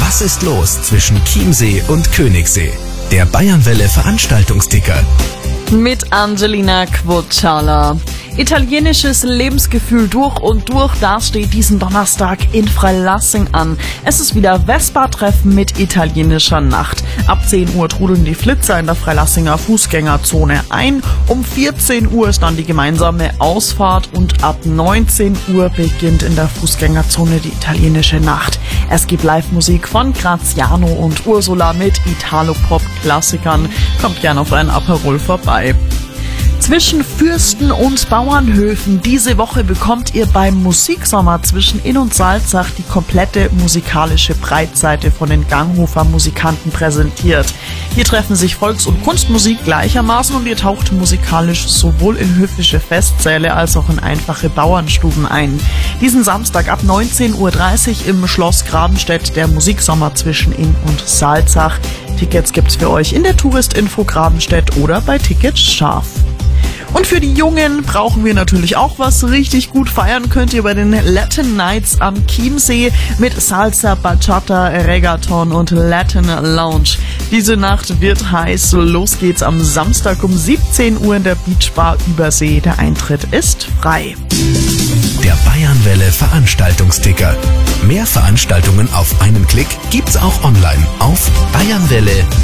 Was ist los zwischen Chiemsee und Königssee? Der Bayernwelle Veranstaltungsticker. Mit Angelina Quocciala. Italienisches Lebensgefühl durch und durch, das steht diesen Donnerstag in Freilassing an. Es ist wieder Vespa-Treffen mit italienischer Nacht. Ab 10 Uhr trudeln die Flitzer in der Freilassinger Fußgängerzone ein. Um 14 Uhr ist dann die gemeinsame Ausfahrt und ab 19 Uhr beginnt in der Fußgängerzone die italienische Nacht. Es gibt Live-Musik von Graziano und Ursula mit Italo-Pop-Klassikern. Kommt gerne auf ein Aperol vorbei. Zwischen Fürsten und Bauernhöfen. Diese Woche bekommt ihr beim Musiksommer zwischen Inn und Salzach die komplette musikalische Breitseite von den Ganghofer Musikanten präsentiert. Hier treffen sich Volks- und Kunstmusik gleichermaßen und ihr taucht musikalisch sowohl in höfische Festsäle als auch in einfache Bauernstuben ein. Diesen Samstag ab 19:30 Uhr im Schloss Grabenstedt der Musiksommer zwischen Inn und Salzach. Tickets gibt's für euch in der Touristinfo Grabenstedt oder bei Tickets Scharf. Und für die Jungen brauchen wir natürlich auch was. Richtig gut feiern könnt ihr bei den Latin Nights am Chiemsee mit Salsa, Bachata, Reggaeton und Latin Lounge. Diese Nacht wird heiß. Los geht's am Samstag um 17 Uhr in der Beachbar Übersee. Der Eintritt ist frei. Der Bayernwelle Veranstaltungsticker. Mehr Veranstaltungen auf einen Klick gibt's auch online auf bayernwelle.at.